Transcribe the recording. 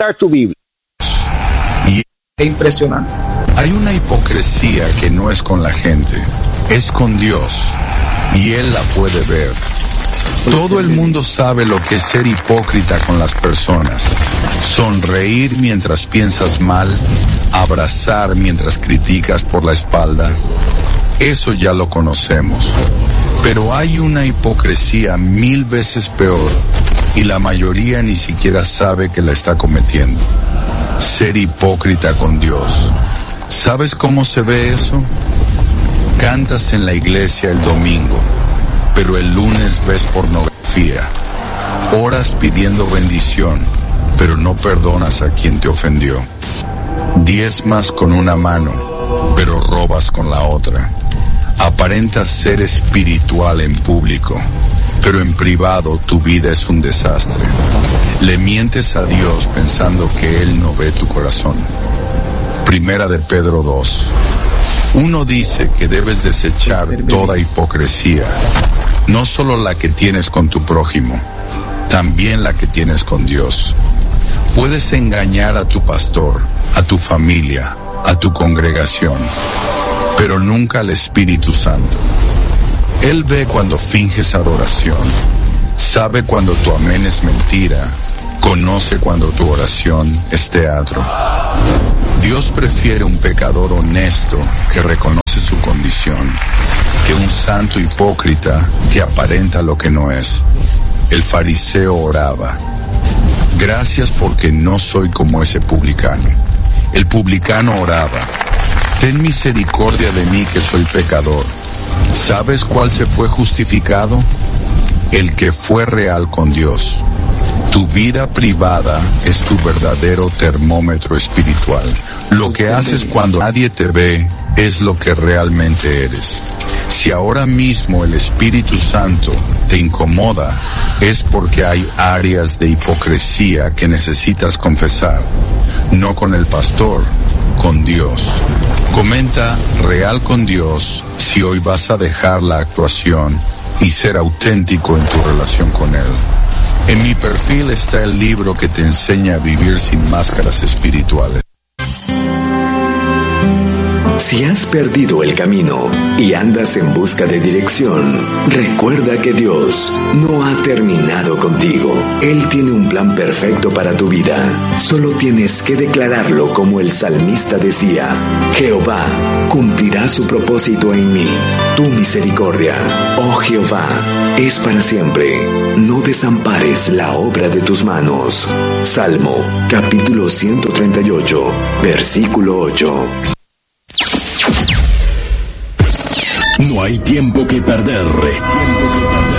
tu Biblia. Y es impresionante. Hay una hipocresía que no es con la gente, es con Dios, y Él la puede ver. Todo el mundo sabe lo que es ser hipócrita con las personas. Sonreír mientras piensas mal, abrazar mientras criticas por la espalda. Eso ya lo conocemos. Pero hay una hipocresía 1000 veces peor, y la mayoría ni siquiera sabe que la está cometiendo. Ser hipócrita con Dios. ¿Sabes cómo se ve eso? Cantas en la iglesia el domingo, pero el lunes ves pornografía. Oras pidiendo bendición, pero no perdonas a quien te ofendió. Diezmas con una mano, pero robas con la otra. Aparentas ser espiritual en público, pero en privado tu vida es un desastre. Le mientes a Dios pensando que Él no ve tu corazón. Primera de Pedro 2. Uno dice que debes desechar toda hipocresía, no solo la que tienes con tu prójimo, también la que tienes con Dios. Puedes engañar a tu pastor, a tu familia, a tu congregación, pero nunca al Espíritu Santo. Él ve cuando finges adoración, sabe cuando tu amén es mentira, conoce cuando tu oración es teatro. Dios prefiere un pecador honesto que reconoce su condición, que un santo hipócrita que aparenta lo que no es. El fariseo oraba: gracias porque no soy como ese publicano. El publicano oraba: ten misericordia de mí que soy pecador. ¿Sabes cuál se fue justificado? El que fue real con Dios. Tu vida privada es tu verdadero termómetro espiritual. Lo que haces cuando nadie te ve es lo que realmente eres. Si ahora mismo el Espíritu Santo te incomoda, es porque hay áreas de hipocresía que necesitas confesar. No con el pastor, con Dios. Comenta real con Dios si hoy vas a dejar la actuación y ser auténtico en tu relación con Él. En mi perfil está el libro que te enseña a vivir sin máscaras espirituales. Si has perdido el camino y andas en busca de dirección, recuerda que Dios no ha terminado contigo. Él tiene un plan perfecto para tu vida. Solo tienes que declararlo como el salmista decía: Jehová cumplirá su propósito en mí. Tu misericordia, oh Jehová, es para siempre. No desampares la obra de tus manos. Salmo, capítulo 138, versículo 8. No hay tiempo que perder.